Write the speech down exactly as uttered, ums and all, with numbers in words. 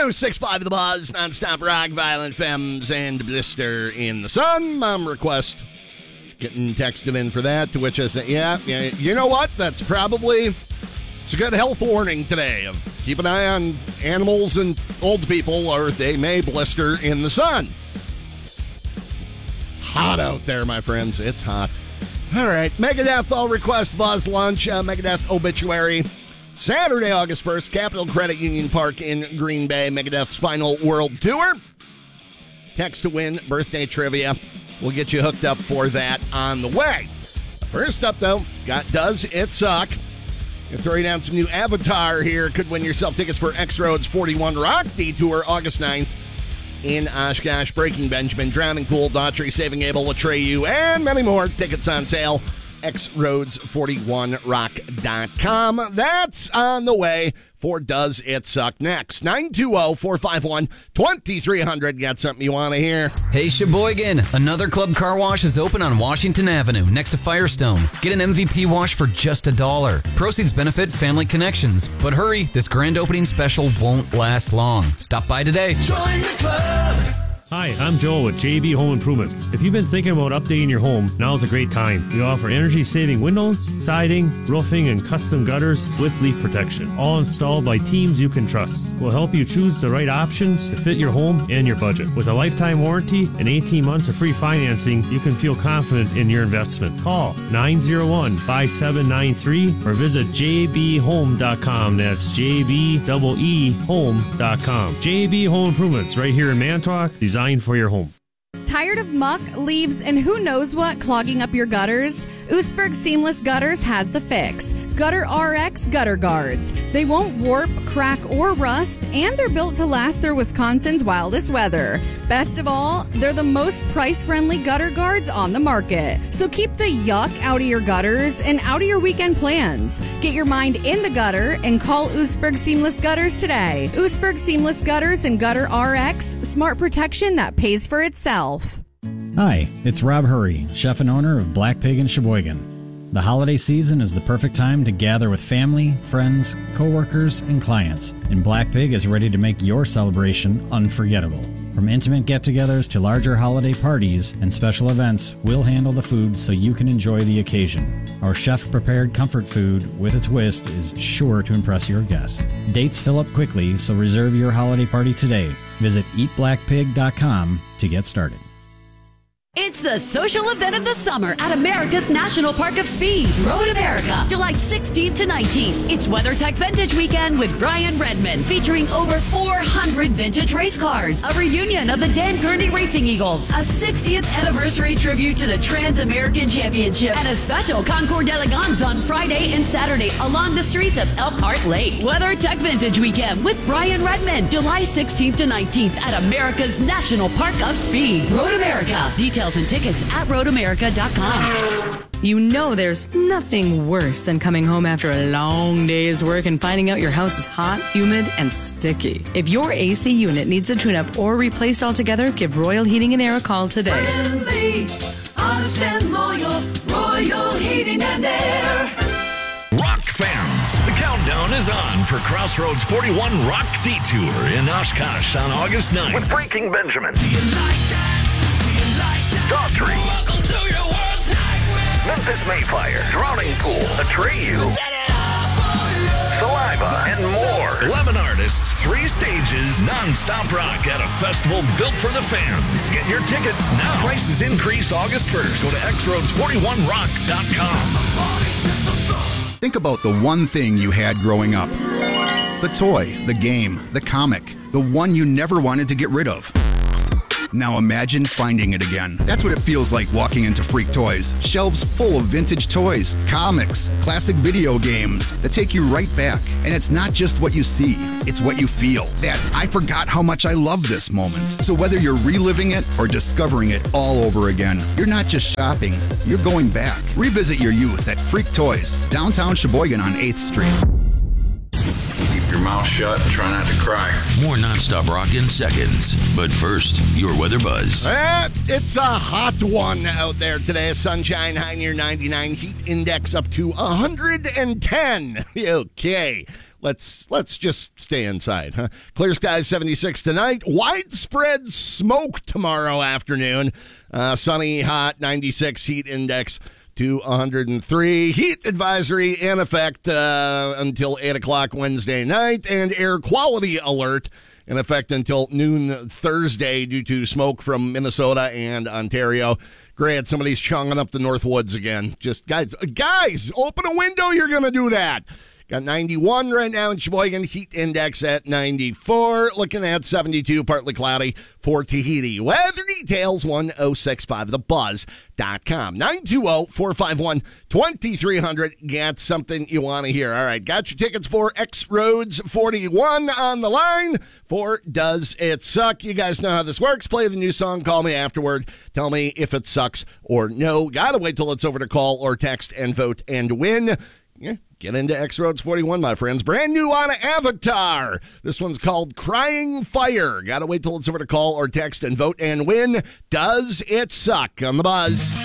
oh six point five The Buzz, non-stop rock, violent femmes, and blister in the sun. Mom request. Getting texted in for that, to which I said, yeah, yeah, you know what? That's probably, it's a good health warning today. Of keep an eye on animals and old people, or they may blister in the sun. Hot out there, my friends. It's hot. All right, Megadeth, I'll request Buzz Lunch, uh, Megadeth obituary. Saturday, August first, Capital Credit Union Park in Green Bay, Megadeth's final world tour. Text to win, birthday trivia. We'll get you hooked up for that on the way. First up, though, got Does It Suck? You're throwing down some new Avatar here. Could win yourself tickets for X-Roads forty-one Rock Detour August ninth in Oshkosh. Breaking Benjamin, Drowning Pool, Daughtry, Saving Abel, Latreyu, and many more. Tickets on sale. X roads forty-one rock dot com. That's on the way for Does It Suck next. nine two zero, four five one, two three zero zero. Got something you want to hear? Hey, Sheboygan. Another Club Car Wash is open on Washington Avenue next to Firestone. Get an M V P wash for just a dollar. Proceeds benefit Family Connections. But hurry, this grand opening special won't last long. Stop by today. Join the club. Hi, I'm Joel with J B Home Improvements. If you've been thinking about updating your home, now's a great time. We offer energy-saving windows, siding, roofing, and custom gutters with leak protection, all installed by teams you can trust. We'll help you choose the right options to fit your home and your budget. With a lifetime warranty and eighteen months of free financing, you can feel confident in your investment. Call nine zero one, five seven nine three or visit j b home dot com. That's J B E E home dot com. J B Home Improvements, right here in Manitowoc, designed for your home. Tired of muck, leaves, and who knows what clogging up your gutters? Oostburg Seamless Gutters has the fix. Gutter R X Gutter Guards. They won't warp, crack, or rust, and they're built to last through Wisconsin's wildest weather. Best of all, they're the most price-friendly gutter guards on the market. So keep the yuck out of your gutters and out of your weekend plans. Get your mind in the gutter and call Oostburg Seamless Gutters today. Oostburg Seamless Gutters and Gutter R X, smart protection that pays for itself. Hi, it's Rob Hurry, chef and owner of Black Pig in Sheboygan. The holiday season is the perfect time to gather with family, friends, coworkers, and clients, and Black Pig is ready to make your celebration unforgettable. From intimate get-togethers to larger holiday parties and special events, we'll handle the food so you can enjoy the occasion. Our chef-prepared comfort food with a twist is sure to impress your guests. Dates fill up quickly, so reserve your holiday party today. Visit eat black pig dot com to get started. It's the social event of the summer at America's National Park of Speed, Road America, July sixteenth to nineteenth. It's WeatherTech Vintage Weekend with Brian Redmond, featuring over four hundred vintage race cars, a reunion of the Dan Gurney Racing Eagles, a sixtieth anniversary tribute to the Trans-American Championship, and a special Concours d'Elegance on Friday and Saturday along the streets of Elkhart Lake. WeatherTech Vintage Weekend with Brian Redmond, July sixteenth to nineteenth at America's National Park of Speed, Road America. Details and tickets at road america dot com. You know there's nothing worse than coming home after a long day's work and finding out your house is hot, humid, and sticky. If your A C unit needs a tune-up or replaced altogether, give Royal Heating and Air a call today. Friendly, honest and loyal, Royal Heating and Air. Rock fans, the countdown is on for Crossroads forty-one Rock Detour in Oshkosh on August ninth with Breaking Benjamin. Do you like that? Daughtry, Memphis Mayfire, Drowning Pool, Atreyu, Saliva, and more. eleven artists, three stages, non-stop rock at a festival built for the fans. Get your tickets now. Prices increase August first. Go to x roads forty-one rock dot com. Think about the one thing you had growing up. The toy, the game, the comic, the one you never wanted to get rid of. Now imagine finding it again. That's what it feels like walking into Freak Toys. Shelves full of vintage toys, comics, classic video games that take you right back. And it's not just what you see, it's what you feel. That I forgot how much I love this moment. So whether you're reliving it or discovering it all over again, you're not just shopping, you're going back. Revisit your youth at Freak Toys, downtown Sheboygan on eighth Street. Keep your mouth shut and try not to cry. More nonstop rock in seconds. But first, your weather buzz. Eh, it's a hot one out there today. Sunshine high near ninety-nine. Heat index up to one hundred ten. Okay. let's let's just stay inside, huh? Clear skies, seventy-six tonight. Widespread smoke tomorrow afternoon. Uh, sunny, hot, ninety-six heat index to one hundred three. Heat advisory in effect uh, until eight o'clock Wednesday night, and air quality alert in effect until noon Thursday due to smoke from Minnesota and Ontario. Grant, somebody's chonging up the North Woods again. Just, guys, guys, open a window, you're going to do that. Got ninety-one right now in Sheboygan, heat index at ninety-four. Looking at seventy-two, partly cloudy for Tahiti. Weather details, one oh six point five the buzz dot com. nine two zero, four five one, two three zero zero. Got something you want to hear. All right, got your tickets for X Roads forty-one on the line for Does It Suck? You guys know how this works. Play the new song, call me afterward. Tell me if it sucks or no. Gotta wait till it's over to call or text and vote and win. Yeah, get into X Roads forty-one, my friends. Brand new on Avatar. This one's called Crying Fire. Gotta wait till it's over to call or text and vote and win. Does It Suck? On the Buzz.